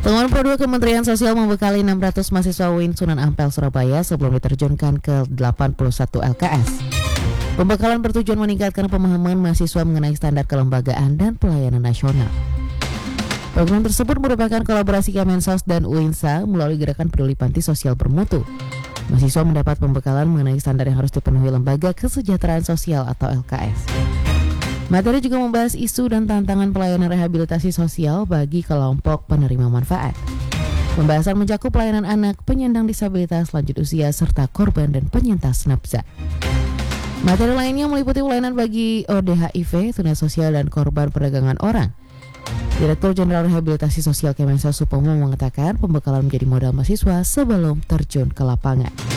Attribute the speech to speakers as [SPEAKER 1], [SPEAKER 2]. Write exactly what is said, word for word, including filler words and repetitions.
[SPEAKER 1] Pengelolaan Produk Kementerian Sosial membekali enam ratus mahasiswa U I N Sunan Ampel Surabaya sebelum diterjunkan ke delapan puluh satu L K S. Pembekalan bertujuan meningkatkan pemahaman mahasiswa mengenai standar kelembagaan dan pelayanan nasional. Program tersebut merupakan kolaborasi Kemensos dan U I N S A melalui gerakan peduli panti sosial bermutu. Mahasiswa mendapat pembekalan mengenai standar yang harus dipenuhi lembaga kesejahteraan sosial atau L K S. Materi juga membahas isu dan tantangan pelayanan rehabilitasi sosial bagi kelompok penerima manfaat. Pembahasan mencakup pelayanan anak, penyandang disabilitas, lanjut usia, serta korban dan penyintas nafsa. Materi lainnya meliputi pelayanan bagi O D H I V, tunas sosial, dan korban perdagangan orang. Direktur Jenderal Rehabilitasi Sosial Kemensos Supomo mengatakan pembekalan menjadi modal mahasiswa sebelum terjun ke lapangan.